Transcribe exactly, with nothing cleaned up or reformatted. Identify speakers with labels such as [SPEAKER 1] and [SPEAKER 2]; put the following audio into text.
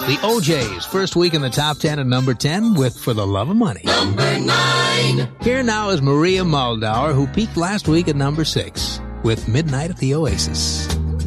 [SPEAKER 1] The O J's, first week in the top ten at number ten with For the Love of Money.
[SPEAKER 2] Number nine.
[SPEAKER 1] Here now is Maria Muldaur, who peaked last week at number six with Midnight at the Oasis.